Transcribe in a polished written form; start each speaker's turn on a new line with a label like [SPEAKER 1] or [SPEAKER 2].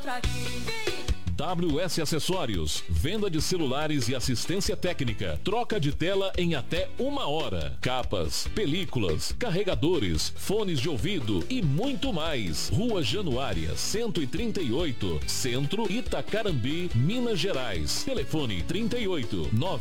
[SPEAKER 1] outra aqui.
[SPEAKER 2] WS Acessórios, venda de celulares e assistência técnica, troca de tela em até 1 hora, capas, películas, carregadores, fones de ouvido e muito mais. Rua Januária, 138, Centro, Itacarambi, Minas Gerais. Telefone 38